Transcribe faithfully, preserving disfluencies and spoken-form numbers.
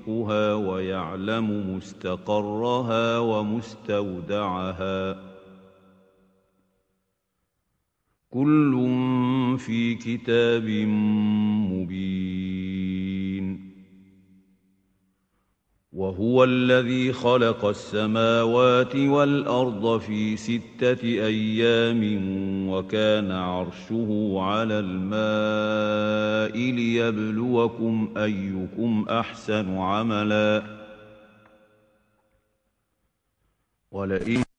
رزقها ويعلم مستقرها ومستودعها كل في كتاب مبين. وهو الذي خلق السماوات والأرض في ستة أيام وكان عرشه على الماء ليبلوكم أيكم أحسن عملا ولئن